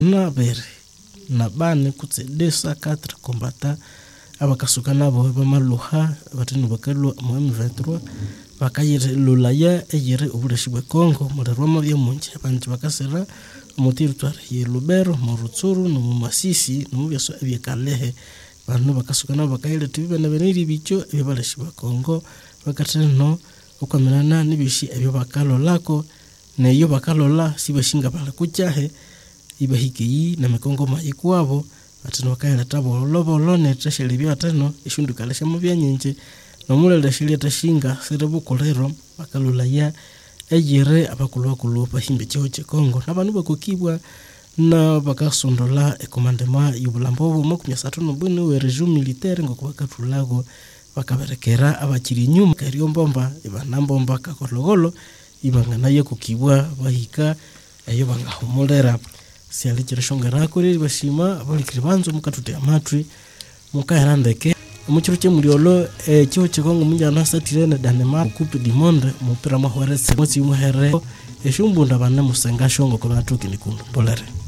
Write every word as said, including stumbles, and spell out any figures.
na bere na bane kutse desa quatre kombata abakasuka nabo bamaluha batinu bakalo mu M vingt-trois bakayire lulaya ejire ubuleshibwe Kongo mudarwamo bya munje abantu bakasera umutirutware ye Lubero mu Rutsuru no mu Masisi no mu byaso ebyekalehe bantu bakasuka nabo bakayire tibe na beniri bicho ebybaleshibwe Kongo bakateno ukwamenana nibishi ebyo bakalo lako neyo bakalola sibashinga bala kuchahe ibahiki na mikongo mayikwabo atino bakayira tabo lobo lone tasheli bya tano ishundukalesha mu byanyenje no mulele shili tashinga serebukolero bakalola ya ejire abakulwa kulupa himbe cyo cye Kongo nabantu bakokibwa na bakasondola ekomandema yubulambo mu kumyasatu no bwino we regime militaire ngo kubakatulago bakaberekera abakiri nyuma kariyo mbomba ibanambomba kakologolo ibangana ye kukibwa bahika ayo bangahumulera siali kirashongera kuri bashima abalikiri banzo mukatute amatwi mukaherandeke umuchiro cye muriolo e cyo Kongo munjana satire na Denmark coupe du monde mupira mahore se mwezi muhere eshumbunda bana musenga shongo kwa tuki nikundu polere.